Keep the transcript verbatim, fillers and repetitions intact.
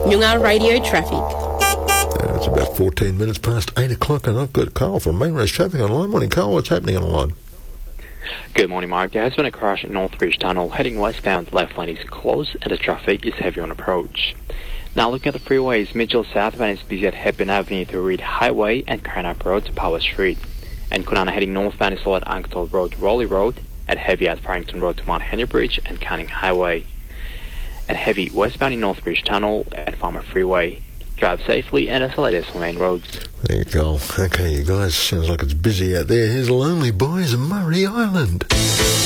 Noongar Radio Traffic. Uh, it's about fourteen minutes past eight o'clock, and I've got Carl from Main Roads Traffic online. Morning, Carl. What's happening online? Good morning, Mark. There has been a crash at Northbridge Tunnel. Heading westbound, left lane is closed and the traffic is heavy on approach. Now looking at the freeways, Mitchell southbound is busy at Hepburn Avenue to Reed Highway and Carnap Road to Power Street. And Kunana heading northbound is slow at Uncle Road, Raleigh Road, and heavy at Farrington Road to Mount Henry Bridge and Canning Highway. And heavy westbound in Northbridge Tunnel and Farmer Freeway. Drive safely and that's the latest on main roads. There you go. Okay, you guys, sounds like it's busy out there. Here's Lonely Boys in Murray Island.